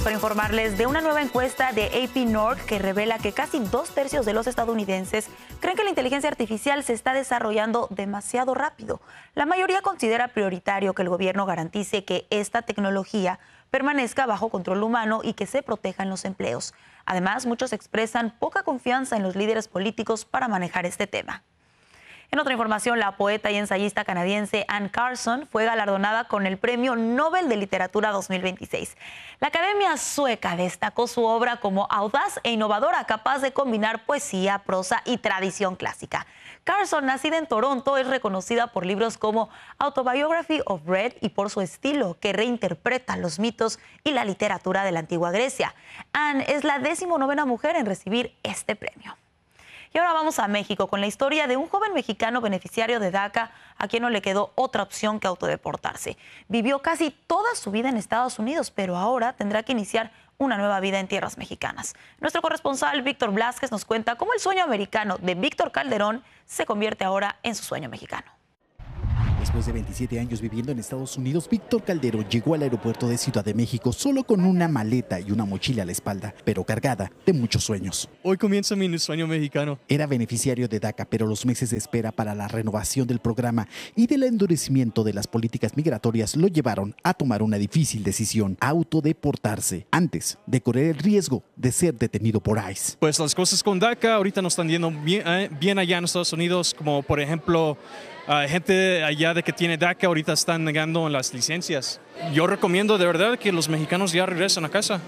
Para informarles de una nueva encuesta de AP North que revela que casi 2/3 de los estadounidenses creen que la inteligencia artificial se está desarrollando demasiado rápido. La mayoría considera prioritario que el gobierno garantice que esta tecnología permanezca bajo control humano y que se protejan los empleos. Además, muchos expresan poca confianza en los líderes políticos para manejar este tema. En otra información, la poeta y ensayista canadiense Anne Carson fue galardonada con el Premio Nobel de Literatura 2026. La Academia Sueca destacó su obra como audaz e innovadora, capaz de combinar poesía, prosa y tradición clásica. Carson, nacida en Toronto, es reconocida por libros como Autobiography of Red y por su estilo, que reinterpreta los mitos y la literatura de la antigua Grecia. Anne es la 19ª mujer en recibir este premio. Y ahora vamos a México con la historia de un joven mexicano beneficiario de DACA a quien no le quedó otra opción que autodeportarse. Vivió casi toda su vida en Estados Unidos, pero ahora tendrá que iniciar una nueva vida en tierras mexicanas. Nuestro corresponsal Víctor Blázquez nos cuenta cómo el sueño americano de Víctor Calderón se convierte ahora en su sueño mexicano. Después de 27 años viviendo en Estados Unidos, Víctor Calderón llegó al aeropuerto de Ciudad de México solo con una maleta y una mochila a la espalda, pero cargada de muchos sueños. Hoy comienza mi sueño mexicano. Era beneficiario de DACA, pero los meses de espera para la renovación del programa y del endurecimiento de las políticas migratorias lo llevaron a tomar una difícil decisión: autodeportarse, antes de correr el riesgo de ser detenido por ICE. Pues las cosas con DACA ahorita no están yendo bien allá en Estados Unidos, como por ejemplo gente allá de que tiene DACA ahorita están negando las licencias. Yo recomiendo de verdad que los mexicanos ya regresen a casa.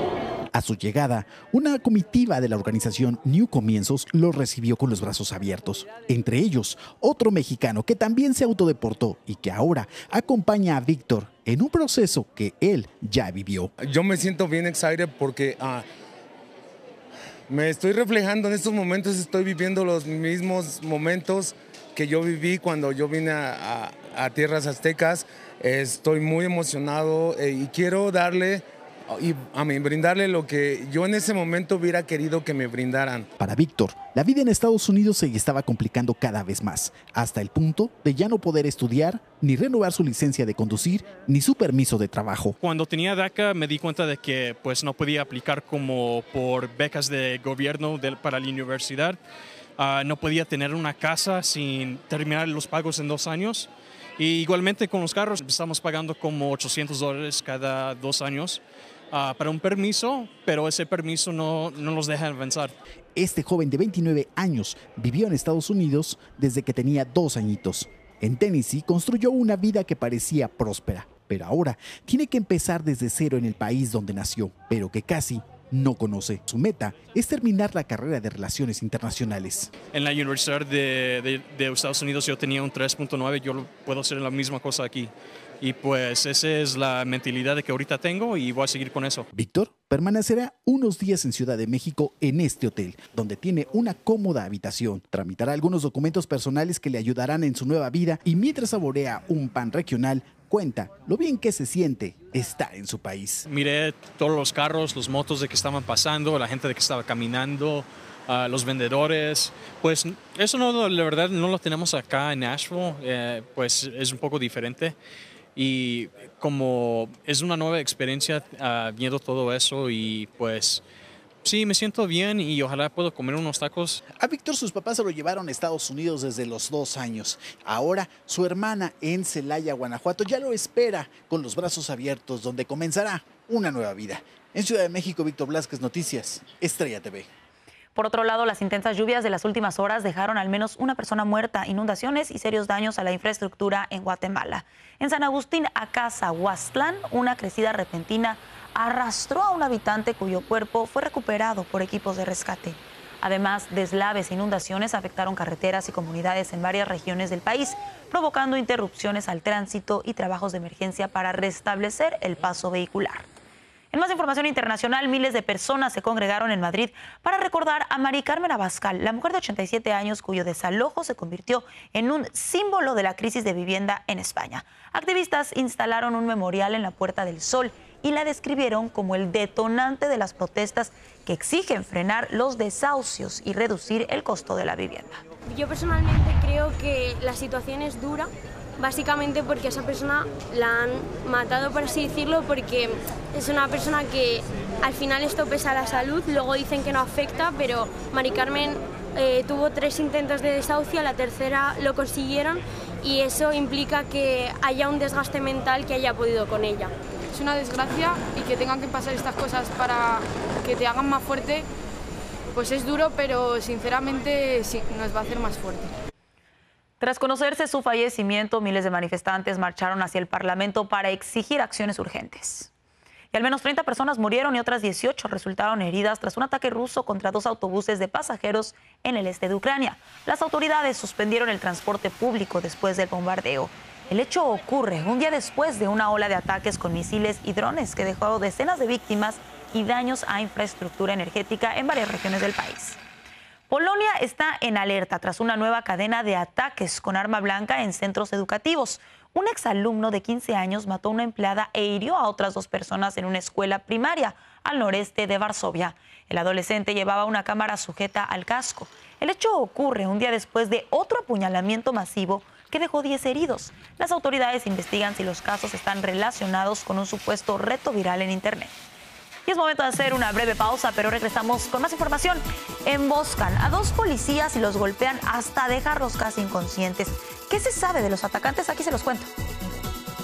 A su llegada, una comitiva de la organización New Comienzos lo recibió con los brazos abiertos. Entre ellos, otro mexicano que también se autodeportó y que ahora acompaña a Víctor en un proceso que él ya vivió. Yo me siento bien excited porque me estoy reflejando en estos momentos, estoy viviendo los mismos momentos que yo viví cuando yo vine a tierras aztecas. Estoy muy emocionado y quiero darle y brindarle lo que yo en ese momento hubiera querido que me brindaran. Para Víctor, la vida en Estados Unidos se estaba complicando cada vez más, hasta el punto de ya no poder estudiar, ni renovar su licencia de conducir, ni su permiso de trabajo. Cuando tenía DACA me di cuenta de que pues no podía aplicar como por becas de gobierno para la universidad. No podía tener una casa sin terminar los pagos en 2 años. Y igualmente con los carros estamos pagando como $800 cada 2 años para un permiso, pero ese permiso no los deja avanzar. Este joven de 29 años vivió en Estados Unidos desde que tenía 2 añitos. En Tennessee construyó una vida que parecía próspera, pero ahora tiene que empezar desde cero en el país donde nació, pero que casi no conoce. Su meta es terminar la carrera de Relaciones Internacionales. En la Universidad de Estados Unidos yo tenía un 3.9, yo puedo hacer la misma cosa aquí. Y pues esa es la mentalidad que ahorita tengo y voy a seguir con eso. Víctor permanecerá unos días en Ciudad de México en este hotel, donde tiene una cómoda habitación. Tramitará algunos documentos personales que le ayudarán en su nueva vida y mientras saborea un pan regional, cuenta lo bien que se siente estar en su país. Miré todos los carros, los motos de que estaban pasando, la gente de que estaba caminando, los vendedores. Pues eso no, la verdad no lo tenemos acá en Nashville, pues es un poco diferente. Y como es una nueva experiencia viendo todo eso y pues sí, me siento bien y ojalá pueda comer unos tacos. A Víctor sus papás se lo llevaron a Estados Unidos desde los 2 años. Ahora su hermana en Celaya, Guanajuato, ya lo espera con los brazos abiertos, donde comenzará una nueva vida. En Ciudad de México, Víctor Blázquez, Noticias Estrella TV. Por otro lado, las intensas lluvias de las últimas horas dejaron al menos una persona muerta, inundaciones y serios daños a la infraestructura en Guatemala. En San Agustín, Acazahuastlán, una crecida repentina arrastró a un habitante cuyo cuerpo fue recuperado por equipos de rescate. Además, deslaves e inundaciones afectaron carreteras y comunidades en varias regiones del país, provocando interrupciones al tránsito y trabajos de emergencia para restablecer el paso vehicular. En más información internacional, miles de personas se congregaron en Madrid para recordar a Mari Carmen Abascal, la mujer de 87 años cuyo desalojo se convirtió en un símbolo de la crisis de vivienda en España. Activistas instalaron un memorial en la Puerta del Sol y la describieron como el detonante de las protestas que exigen frenar los desahucios y reducir el costo de la vivienda. Yo personalmente creo que la situación es dura básicamente porque a esa persona la han matado, por así decirlo, porque es una persona que al final esto pesa a la salud, luego dicen que no afecta, pero Mari Carmen tuvo 3 intentos de desahucio, a la tercera lo consiguieron y eso implica que haya un desgaste mental que haya podido con ella. Es una desgracia y que tengan que pasar estas cosas para que te hagan más fuerte, pues es duro, pero sinceramente sí, nos va a hacer más fuerte. Tras conocerse su fallecimiento, miles de manifestantes marcharon hacia el Parlamento para exigir acciones urgentes. Y al menos 30 personas murieron y otras 18 resultaron heridas tras un ataque ruso contra 2 autobuses de pasajeros en el este de Ucrania. Las autoridades suspendieron el transporte público después del bombardeo. El hecho ocurre un día después de una ola de ataques con misiles y drones que dejó decenas de víctimas y daños a infraestructura energética en varias regiones del país. Polonia está en alerta tras una nueva cadena de ataques con arma blanca en centros educativos. Un exalumno de 15 años mató a una empleada e hirió a otras 2 personas en una escuela primaria al noreste de Varsovia. El adolescente llevaba una cámara sujeta al casco. El hecho ocurre un día después de otro apuñalamiento masivo que dejó 10 heridos. Las autoridades investigan si los casos están relacionados con un supuesto reto viral en Internet. Y es momento de hacer una breve pausa, pero regresamos con más información. Emboscan a 2 policías y los golpean hasta dejarlos casi inconscientes. ¿Qué se sabe de los atacantes? Aquí se los cuento.